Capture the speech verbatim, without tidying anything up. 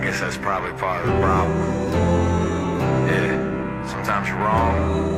guess that's probably part of the problem. Yeah, sometimes you're wrong.